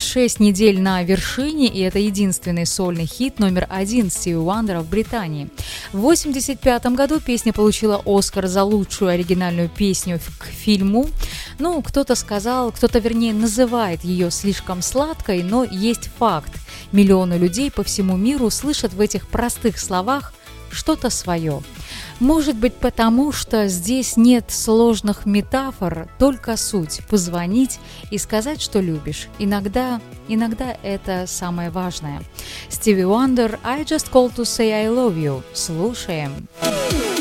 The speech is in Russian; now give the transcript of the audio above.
6 недель на вершине, и это единственный сольный хит номер 1 Стиви Уандера в Британии. В 1985 году песня получила «Оскар» за лучшую оригинальную песню к фильму. Ну, кто-то называет ее слишком сладкой, но есть факт. Миллионы людей по всему миру слышат в этих простых словах что-то свое. Может быть, потому что здесь нет сложных метафор, только суть – позвонить и сказать, что любишь. Иногда это самое важное. Стиви Уандер, I Just Called to Say I Love You. Слушаем.